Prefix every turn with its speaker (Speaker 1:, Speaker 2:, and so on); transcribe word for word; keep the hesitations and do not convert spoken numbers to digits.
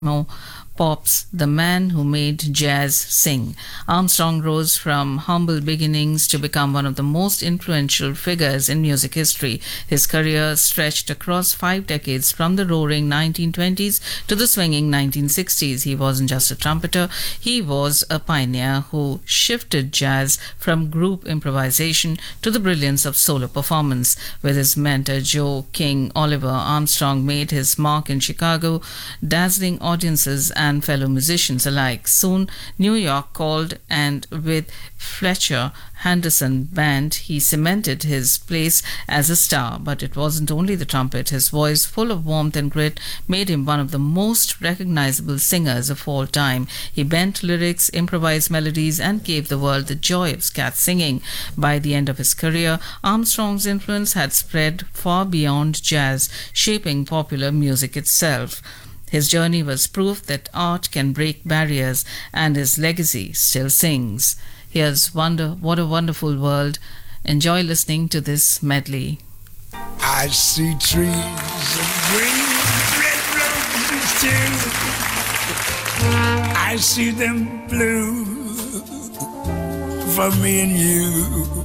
Speaker 1: Eskimo Pops, the man who made jazz sing. Armstrong rose from humble beginnings to become one of the most influential figures in music history. His career stretched across five decades from the roaring nineteen twenties to the swinging nineteen sixties. He wasn't just a trumpeter, he was a pioneer who shifted jazz from group improvisation to the brilliance of solo performance. With his mentor Joe King Oliver, Armstrong made his mark in Chicago, dazzling audiences and fellow musicians alike. Soon, New York called, and with Fletcher Henderson Band, he cemented his place as a star. But it wasn't only the trumpet. His voice, full of warmth and grit, made him one of the most recognizable singers of all time. He bent lyrics, improvised melodies, and gave the world the joy of scat singing. By the end of his career, Armstrong's influence had spread far beyond jazz, shaping popular music itself. His journey was proof that art can break barriers, and his legacy still sings. Here's Wonder, What a Wonderful World. Enjoy listening to this medley.
Speaker 2: I see trees of green, red roses too. I see them blue for me and you.